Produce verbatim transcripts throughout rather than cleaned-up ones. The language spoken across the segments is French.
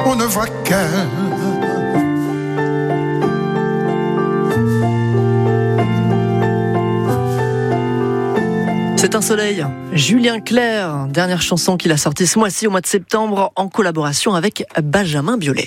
on ne voit qu'elle. C'est un soleil. Julien Clerc, dernière chanson qu'il a sortie ce mois-ci au mois de septembre en collaboration avec Benjamin Biolay.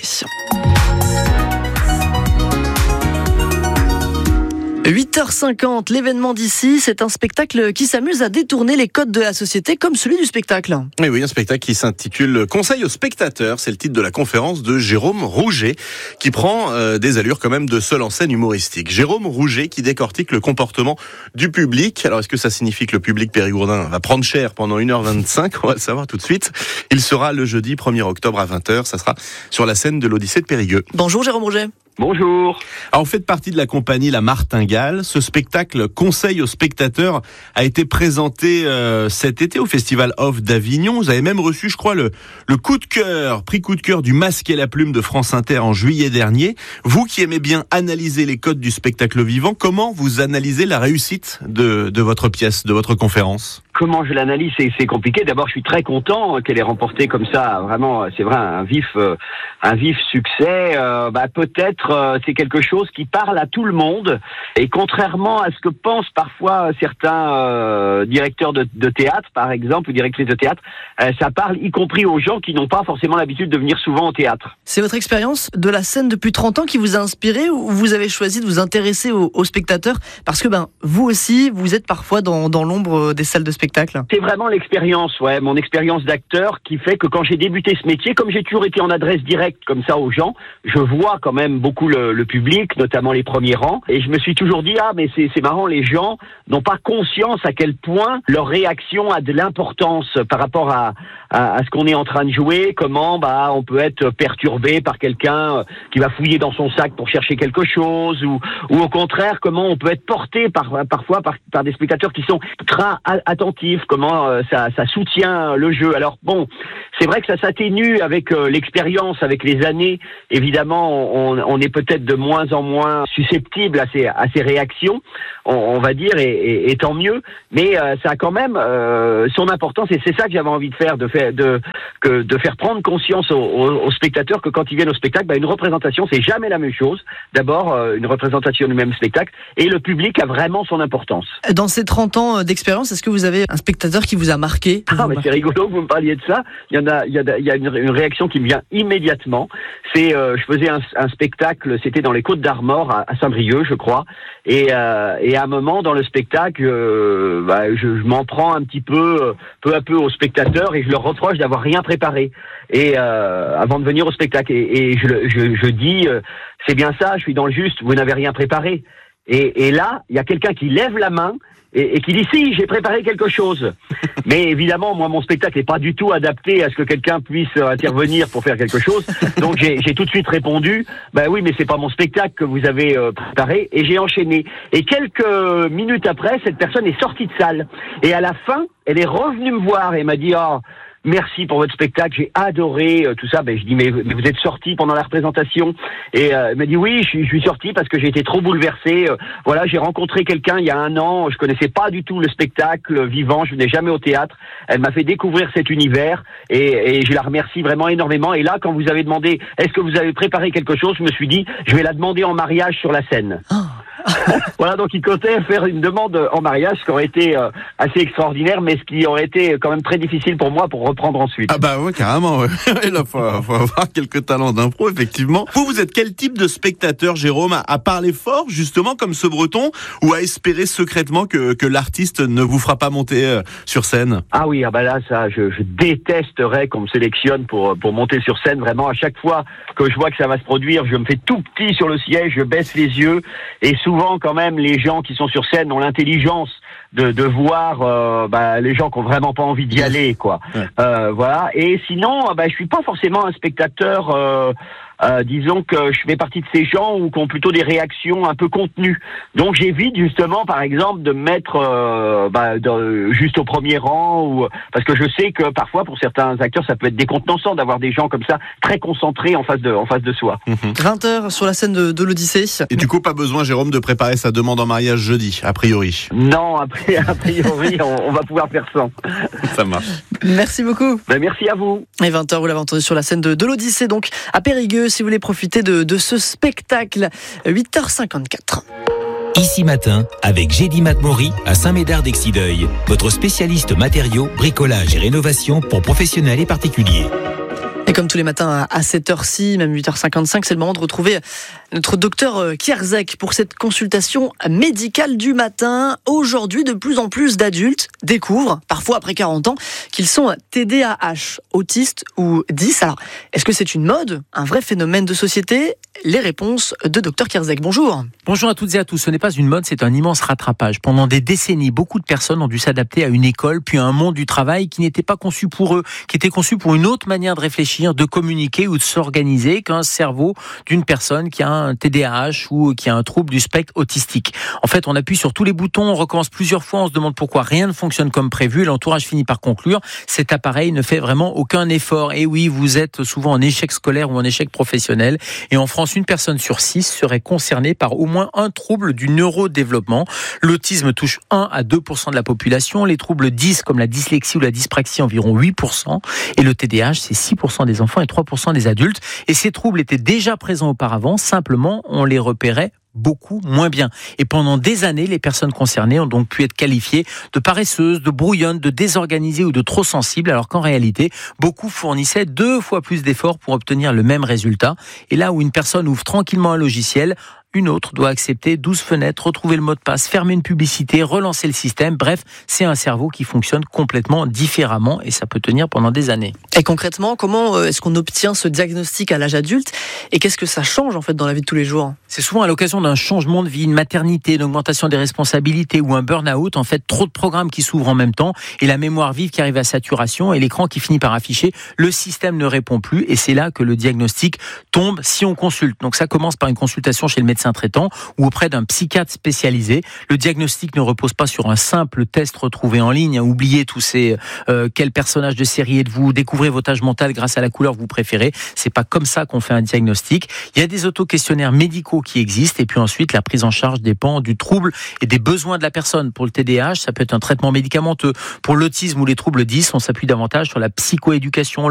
huit heures cinquante, l'événement d'ici, c'est un spectacle qui s'amuse à détourner les codes de la société comme celui du spectacle. Et oui, un spectacle qui s'intitule Conseil aux spectateurs, c'est le titre de la conférence de Jérôme Rouget, qui prend euh, des allures quand même de seul en scène humoristique. Jérôme Rouget qui décortique le comportement du public. Alors est-ce que ça signifie que le public périgourdin va prendre cher pendant une heure vingt-cinq? On va le savoir tout de suite. Il sera le jeudi premier octobre à vingt heures, ça sera sur la scène de l'Odyssée de Périgueux. Bonjour Jérôme Rouget. Bonjour. Alors, vous faites partie de la compagnie La Martingale. Ce spectacle Conseil aux spectateurs a été présenté euh, cet été au Festival Off d'Avignon. Vous avez même reçu, je crois, le, le coup de cœur, prix coup de cœur du Masque et la Plume de France Inter en juillet dernier. Vous qui aimez bien analyser les codes du spectacle vivant, comment vous analysez la réussite de, de votre pièce, de votre conférence ? Comment je l'analyse, c'est, c'est compliqué. D'abord, je suis très content qu'elle ait remporté comme ça. Vraiment, c'est vrai, un vif, euh, un vif succès. Euh, bah, peut-être, euh, c'est quelque chose qui parle à tout le monde. Et contrairement à ce que pensent parfois certains euh, directeurs de, de théâtre, par exemple, ou directrices de théâtre, euh, ça parle y compris aux gens qui n'ont pas forcément l'habitude de venir souvent au théâtre. C'est votre expérience de la scène depuis trente ans qui vous a inspiré, ou vous avez choisi de vous intéresser aux, aux spectateurs parce que ben vous aussi, vous êtes parfois dans, dans l'ombre des salles de spectacle? C'est vraiment l'expérience, ouais, mon expérience d'acteur qui fait que quand j'ai débuté ce métier, comme j'ai toujours été en adresse directe comme ça aux gens, je vois quand même beaucoup le, le public, notamment les premiers rangs, et je me suis toujours dit, ah mais c'est, c'est marrant, les gens n'ont pas conscience à quel point leur réaction a de l'importance par rapport à, à, à ce qu'on est en train de jouer, comment bah on peut être perturbé par quelqu'un qui va fouiller dans son sac pour chercher quelque chose, ou, ou au contraire, comment on peut être porté par, parfois par, par des spectateurs qui sont très attentifs, comment euh, ça, ça soutient le jeu. Alors bon, c'est vrai que ça s'atténue avec euh, l'expérience, avec les années. Évidemment, on, on est peut-être de moins en moins susceptible à ces, à ces réactions, on, on va dire, et, et, et tant mieux. Mais euh, ça a quand même euh, son importance, et c'est ça que j'avais envie de faire, de faire, de, que, de faire prendre conscience aux, aux, aux spectateurs que quand ils viennent au spectacle, bah, une représentation, c'est jamais la même chose. D'abord, euh, une représentation du même spectacle, et le public a vraiment son importance. Dans ces trente ans d'expérience, est-ce que vous avez un spectateur qui vous a marqué? Ah, mais c'est rigolo que vous me parliez de ça. Il y en a, il y a, il y a une, une réaction qui me vient immédiatement. C'est, euh, je faisais un, un spectacle, c'était dans les Côtes d'Armor, à, à Saint-Brieuc, je crois. Et, euh, et à un moment dans le spectacle, euh, bah, je, je m'en prends un petit peu, peu à peu aux spectateurs, et je leur reproche d'avoir rien préparé. Et euh, avant de venir au spectacle, et, et je, je, je dis, euh, c'est bien ça, je suis dans le juste. Vous n'avez rien préparé. Et, et là, il y a quelqu'un qui lève la main. Et, et qui dit si, j'ai préparé quelque chose. Mais évidemment, moi, mon spectacle n'est pas du tout adapté à ce que quelqu'un puisse intervenir pour faire quelque chose. Donc j'ai, j'ai tout de suite répondu, bah oui, mais c'est pas mon spectacle que vous avez euh, préparé. Et j'ai enchaîné. Et quelques minutes après, cette personne est sortie de salle. Et à la fin, elle est revenue me voir et m'a dit, oh, merci pour votre spectacle, j'ai adoré euh, tout ça. Ben je dis mais, mais vous êtes sorti pendant la représentation? Et euh, elle m'a dit oui, je suis, je suis sorti parce que j'ai été trop bouleversé. Euh, voilà, j'ai rencontré quelqu'un il y a un an, je connaissais pas du tout le spectacle vivant, je venais jamais au théâtre. Elle m'a fait découvrir cet univers et, et je la remercie vraiment énormément. Et là, quand vous avez demandé est-ce que vous avez préparé quelque chose, je me suis dit je vais la demander en mariage sur la scène. Oh. Voilà, donc il comptait faire une demande en mariage, ce qui aurait été euh, assez extraordinaire, mais ce qui aurait été quand même très difficile pour moi pour reprendre ensuite. Ah bah ouais, carrément. Ouais. Là, faut, faut avoir quelques talents d'impro, effectivement. Vous, vous êtes quel type de spectateur, Jérôme, à, à parler fort, justement, comme ce Breton, ou à espérer secrètement que, que l'artiste ne vous fera pas monter euh, sur scène? Ah oui, ah bah là, ça, je, je détesterais qu'on me sélectionne pour pour monter sur scène. Vraiment, à chaque fois que je vois que ça va se produire, je me fais tout petit sur le siège, je baisse les yeux, et souvent, quand même, les gens qui sont sur scène ont l'intelligence de, de voir euh, bah, les gens qui ont vraiment pas envie d'y aller, quoi. Ouais. Euh, voilà. Et sinon, bah, je suis pas forcément un spectateur euh, euh, disons que je fais partie de ces gens où, qui ont plutôt des réactions un peu contenues. Donc j'évite justement, par exemple, de me mettre euh, bah, de, juste au premier rang, ou, parce que je sais que parfois, pour certains acteurs, ça peut être décontenançant d'avoir des gens comme ça, très concentrés en face de, en face de soi. vingt heures sur la scène de, de l'Odyssée. Et du coup, pas besoin, Jérôme, de préparer sa demande en mariage jeudi, a priori. Non, a priori, on, on va pouvoir faire sans. Ça marche. Merci beaucoup. Ben, merci à vous. Et vingt heures, vous l'avez entendu sur la scène de, de l'Odyssée, donc à Périgueux, si vous voulez profiter de, de ce spectacle. huit heures cinquante-quatre. Ici Matin, avec Gédy Macmaury à Saint-Médard-d'Exideuil, votre spécialiste matériaux, bricolage et rénovation pour professionnels et particuliers. Et comme tous les matins à cette heure-ci, même huit heures cinquante-cinq, c'est le moment de retrouver notre docteur Kierzek pour cette consultation médicale du matin. Aujourd'hui, de plus en plus d'adultes découvrent, parfois après quarante ans, qu'ils sont T D A H, autistes ou dys. Alors, est-ce que c'est une mode, un vrai phénomène de société ? Les réponses de docteur Kierzek. Bonjour. Bonjour à toutes et à tous. Ce n'est pas une mode, c'est un immense rattrapage. Pendant des décennies, beaucoup de personnes ont dû s'adapter à une école, puis à un monde du travail qui n'était pas conçu pour eux, qui était conçu pour une autre manière de réfléchir, de communiquer ou de s'organiser qu'un cerveau d'une personne qui a un T D A H ou qui a un trouble du spectre autistique. En fait, on appuie sur tous les boutons, on recommence plusieurs fois, on se demande pourquoi rien ne fonctionne comme prévu et l'entourage finit par conclure. Cet appareil ne fait vraiment aucun effort. Et oui, vous êtes souvent en échec scolaire ou en échec professionnel. Et en France, une personne sur six serait concernée par au moins un trouble du neurodéveloppement. L'autisme touche un à deux pour cent de la population. Les troubles dys comme la dyslexie ou la dyspraxie, environ huit pour cent. Et le T D A H, c'est six pour cent des enfants et trois pour cent des adultes. Et ces troubles étaient déjà présents auparavant, simplement on les repérait beaucoup moins bien. Et pendant des années, les personnes concernées ont donc pu être qualifiées de paresseuses, de brouillonnes, de désorganisées ou de trop sensibles, alors qu'en réalité, beaucoup fournissaient deux fois plus d'efforts pour obtenir le même résultat. Et là où une personne ouvre tranquillement un logiciel, une autre doit accepter douze fenêtres, retrouver le mot de passe, fermer une publicité, relancer le système. Bref, c'est un cerveau qui fonctionne complètement différemment et ça peut tenir pendant des années. Et concrètement, comment est-ce qu'on obtient ce diagnostic à l'âge adulte et qu'est-ce que ça change en fait dans la vie de tous les jours ? C'est souvent à l'occasion d'un changement de vie, une maternité, une augmentation des responsabilités ou un burn-out. En fait, trop de programmes qui s'ouvrent en même temps et la mémoire vive qui arrive à saturation et l'écran qui finit par afficher le système ne répond plus et c'est là que le diagnostic tombe si on consulte. Donc ça commence par une consultation chez le médecin traitant ou auprès d'un psychiatre spécialisé. Le diagnostic ne repose pas sur un simple test retrouvé en ligne. Oubliez tous ces euh, quel personnage de série êtes-vous, découvrez votre âge mental grâce à la couleur que vous préférez. C'est pas comme ça qu'on fait un diagnostic. Il y a des auto-questionnaires médicaux qui existent et puis ensuite la prise en charge dépend du trouble et des besoins de la personne. Pour le T D A H, ça peut être un traitement médicamenteux. Pour l'autisme ou les troubles dys, on s'appuie davantage sur la psychoéducation,